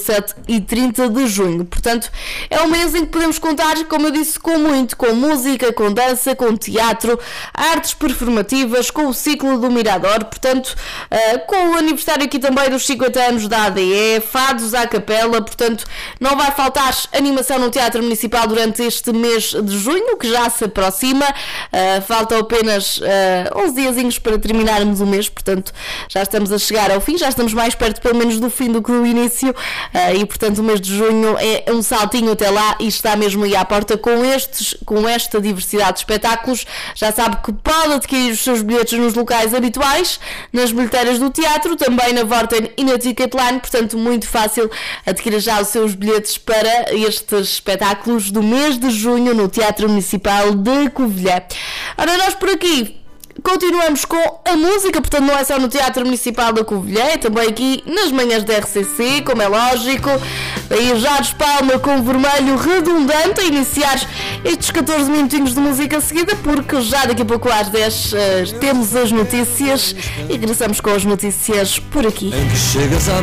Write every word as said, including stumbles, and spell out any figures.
sete e trinta de junho. Portanto, é um mês em que podemos contar, como eu disse, com muito, com música, com dança, com teatro, artes performativas, com o ciclo do Mirador, portanto, uh, com o aniversário aqui também dos cinquenta anos da A D E, fados à capela, portanto, não vai faltar animação no Teatro Municipal durante este mês de junho, que já se aproxima. Uh, faltam apenas uh, uns diazinhos para terminarmos o mês, portanto, já estamos a chegar ao fim, já estamos mais perto pelo menos do fim do que do início, uh, e portanto o mês de junho é um saltinho até lá e está mesmo aí à porta com, estes, com esta diversidade de espetáculos. Já sabe que pode adquirir os seus bilhetes nos locais habituais, nas bilheteiras do teatro, também na Vorten e na Ticketline, portanto muito fácil adquirir já os seus bilhetes para estes espetáculos do mês de junho no Teatro Municipal de Covilhã. Ora, nós por aqui continuamos com a música, portanto não é só no Teatro Municipal da Covilhã, é também aqui nas manhãs da R C C, como é lógico. Aí já de Palma com vermelho redundante a iniciar estes catorze minutinhos de música a seguida, porque já daqui a pouco às dez uh, temos as notícias e regressamos com as notícias por aqui.